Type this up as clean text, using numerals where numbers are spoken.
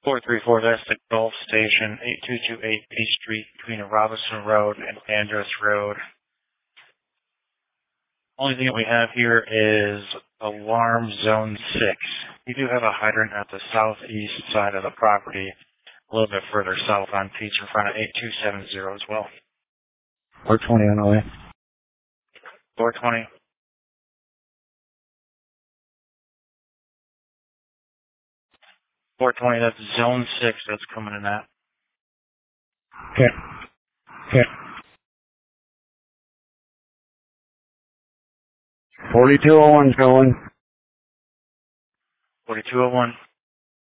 434, that's the Gulf Station, 8228 P Street between Robinson Road and Andros Road. Only thing that we have here is alarm zone 6. You do have a hydrant at the southeast side of the property, a little bit further south on Peach in front of 8270 as well. 420 on the way. 420. 420, that's zone 6 that's coming in at. Okay. Okay. 4201's going. 4201.